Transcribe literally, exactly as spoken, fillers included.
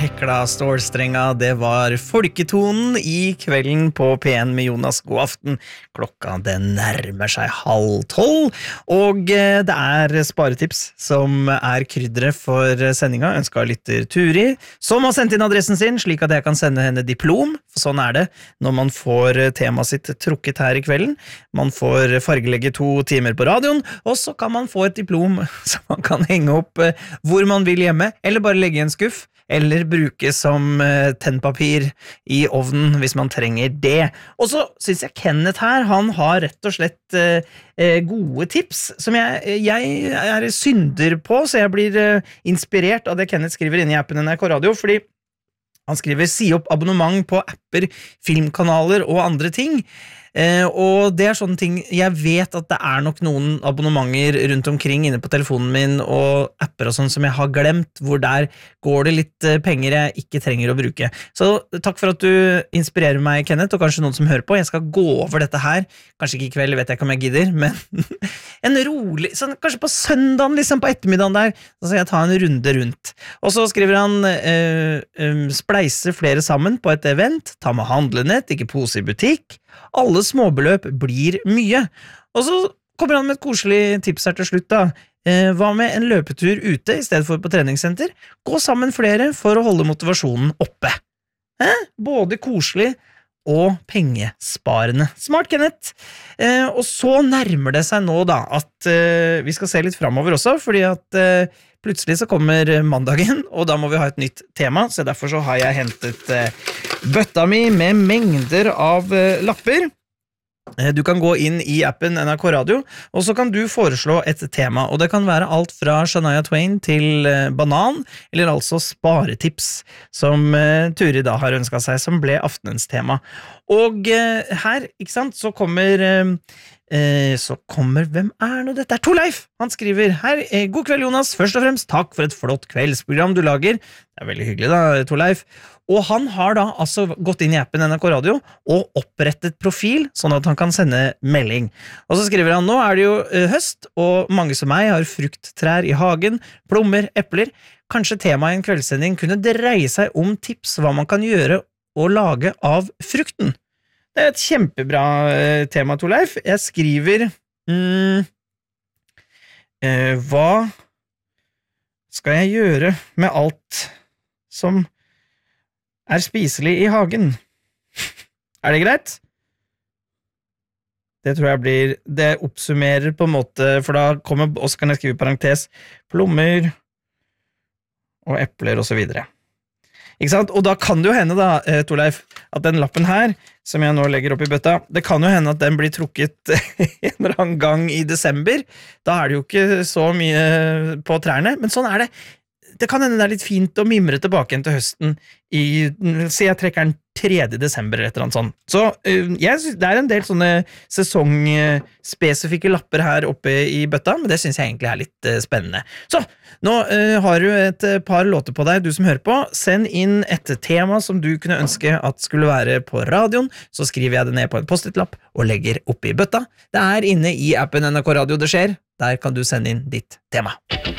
Hekla stålstrenga, det var folketonen i kvelden på P en med Jonas. God aften. Klokka den nærmer seg halv tolv, og det er sparetips som er krydderet for sendinga. Ønsker lytter Turi, som har sendt inn adressen sin, slik at jeg kan sende henne diplom. For sånn er det når man får temaet sitt trukket her i kvelden. Man får fargelegge to timer på radioen, og så kan man få et diplom som man kan henge opp hvor man vil hjemme, eller bare legge i en skuff, eller bruke som uh, tennpapir i ovnen hvis man trenger det. Og så synes jeg Kenneth her, han har rett og slett uh, uh, gode tips som jeg, jeg er synder på, så jeg blir uh, inspirert av det Kenneth skriver inne i appen N R K Radio, fordi han skriver si opp abonnement på apper, filmkanaler og andre ting. Eh, og det er sånne ting, jeg vet at det er nok noen abonnementer rundt omkring inne på telefonen min og apper og sånn som jeg har glemt, hvor der går det litt eh, penger jeg ikke trenger å bruke. Så takk for at du inspirerer meg, Kenneth, og kanskje noen som hører på. Jeg skal gå over dette her, kanskje ikke i kveld, vet jeg ikke om jeg gidder, men en rolig, sånn, kanskje på søndagen, liksom på ettermiddagen der, så skal jeg ta en runde rundt. Og så skriver han eh, eh, spleise flere sammen på et event, ta med handlenett, ikke pose i butikk. Alle småbeløp blir mye. Og så kommer han med et koselig tips her til slutt da. Eh, hva med en løpetur ute i stedet for på treningssenter? Gå sammen flere for å holde motivasjonen oppe. Eh? Både koselig og pengesparende. Smart, Kenneth. Eh, og så nærmer det seg nå da at eh, vi skal se litt fremover også, fordi at eh, plutselig så kommer mandagen, og da må vi ha et nytt tema, så derfor så har jeg hentet eh, bøtta mi med mengder av eh, lapper. Eh, du kan gå inn i appen N R K Radio, og så kan du foreslå et tema, og det kan være alt fra Shania Twain til eh, banan, eller altså sparetips, som eh, Turi da har ønsket seg, som ble aftenens tema. Og eh, her, ikke sant, så kommer... Eh, Eh, så kommer, hvem er nå dette? Torleif! Han skriver her, eh, god kveld Jonas, først og fremst takk for et flott kveldsprogram du lager. Det er veldig hyggelig da, Torleif. Og han har da altså gått inn i appen N R K Radio og opprettet profil, sånn at han kan sende melding. Og så skriver han, nå er det jo eh, høst, og mange som meg har frukttrær i hagen, plommer, epler. Kanskje temaet i en kveldssending kunne dreie seg om tips hva man kan gjøre og lage av frukten. Det er et kjempebra eh, tema, Torleif. Jeg skriver mm, eh, hva skal jeg gjøre med alt som er spiselig i hagen? Er det greit? Det tror jeg blir, det oppsummerer på en måte, for da kommer, og så kan jeg skrive parentes, plommer og epler og så videre. Ikke sant? Og da kan det jo hende da, eh, Torleif, at den lappen her, som jeg nå legger opp i bøtta, det kan jo hende at den blir trukket en eller annen gang i desember. Da er det jo ikke så mye på trærne, men sånn er det. Det kan hende det er litt fint å mimre tilbake igjen til høsten i, se jeg trekker den tredje desember eller et eller annet sånt. Så uh, jeg synes det er en del sånne sesongspesifikke lapper her oppe i bøtta, men det synes jeg egentlig er litt uh, spennende. Så, nå uh, har du et uh, par låter på deg, du som hører på. Send inn et tema som du kunne ønske at skulle være på radioen, så skriver jeg det ned på en post-it-lapp og legger oppe i bøtta. Det er inne i appen N R K Radio det skjer. Der kan du sende inn ditt tema.